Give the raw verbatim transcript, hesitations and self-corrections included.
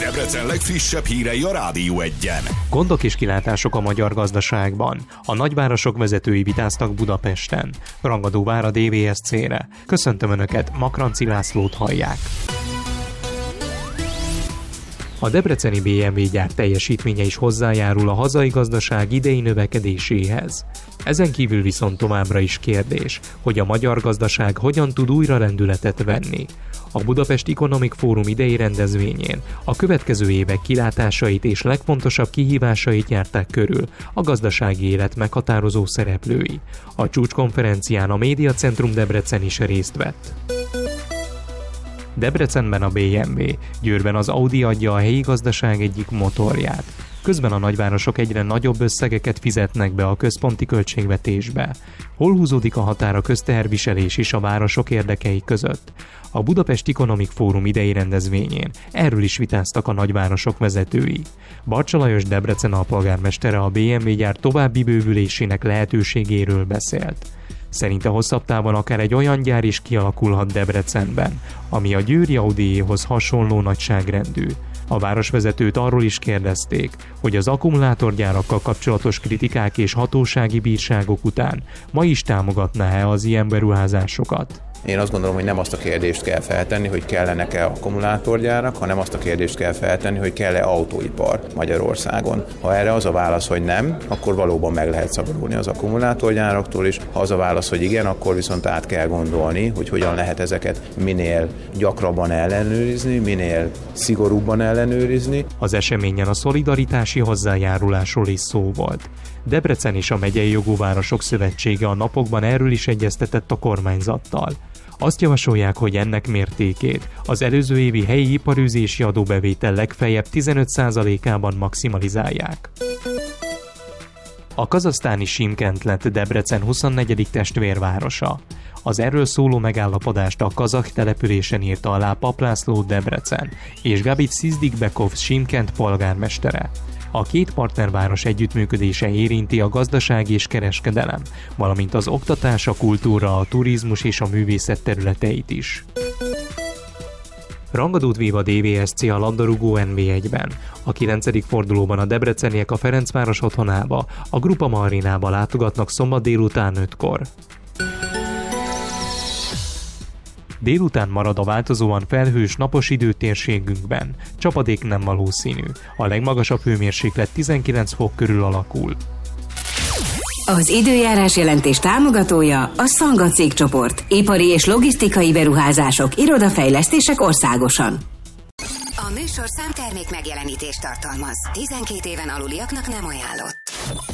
Debrecen legfrissebb hírei a Rádió Egyen. Gondok és kilátások a magyar gazdaságban. A nagyvárosok vezetői vitáztak Budapesten. Rangadó vár a dé vé es cére. Köszöntöm Önöket, Makranci Lászlót hallják. A debreceni bé em vé gyár teljesítménye is hozzájárul a hazai gazdaság idei növekedéséhez. Ezen kívül viszont továbbra is kérdés, hogy a magyar gazdaság hogyan tud újra lendületet venni. A Budapest Economic Forum idei rendezvényén a következő évek kilátásait és legfontosabb kihívásait járták körül a gazdasági élet meghatározó szereplői. A csúcskonferencián a Médiacentrum Debrecen is részt vett. Debrecenben a bé em vé, Győrben az Audi adja a helyi gazdaság egyik motorját. Közben a nagyvárosok egyre nagyobb összegeket fizetnek be a központi költségvetésbe. Hol húzódik a határ a közteherviselés és a városok érdekei között? A Budapest Economic Forum idei rendezvényén erről is vitáztak a nagyvárosok vezetői. Barcsa Lajos Debrecen alpolgármestere a bé em vé gyár további bővülésének lehetőségéről beszélt. Szerinte hosszabb távon akár egy olyan gyár is kialakulhat Debrecenben, ami a győri Audiéhoz hasonló nagyságrendű. A városvezetőt arról is kérdezték, hogy az akkumulátorgyárakkal kapcsolatos kritikák és hatósági bírságok után ma is támogatná-e az ilyen beruházásokat. Én azt gondolom, hogy nem azt a kérdést kell feltenni, hogy kellenek-e akkumulátorgyárak, hanem azt a kérdést kell feltenni, hogy kell-e autóipar Magyarországon. Ha erre az a válasz, hogy nem, akkor valóban meg lehet szabadulni az akkumulátorgyáraktól is. Ha az a válasz, hogy igen, akkor viszont át kell gondolni, hogy hogyan lehet ezeket minél gyakrabban ellenőrizni, minél szigorúbban ellenőrizni. Az eseményen a szolidaritási hozzájárulásról is szó volt. Debrecen és a Megyei Jogú Városok Szövetsége a napokban erről is egyeztetett a kormányzattal. Azt javasolják, hogy ennek mértékét az előző évi helyi iparűzési adóbevétel legfeljebb tizenöt százalékában maximalizálják. A kazahsztáni Simkent lett Debrecen huszonnegyedik testvérvárosa. Az erről szóló megállapodást a kazah településen írta alá Pap László Debrecen és Gabit Szizdikbekov Simkent polgármestere. A két partnerváros együttműködése érinti a gazdaság és kereskedelem, valamint az oktatás, a kultúra, a turizmus és a művészet területeit is. Rangadót vív a dé vé es cé a labdarúgó en vé egyben. A kilencedik fordulóban a debreceniek a Ferencváros otthonába, a Grupama arénába látogatnak szombat délután ötkor. Délután marad a változóan felhős napos időtérségünkben. Csapadék nem valószínű. A legmagasabb hőmérséklet tizenkilenc fok körül alakul. Az időjárás jelentés támogatója a Szanga cégcsoport. Ipari és logisztikai beruházások, irodafejlesztések országosan. A műsor számtermék megjelenítést tartalmaz. tizenkét éven aluliaknak nem ajánlott.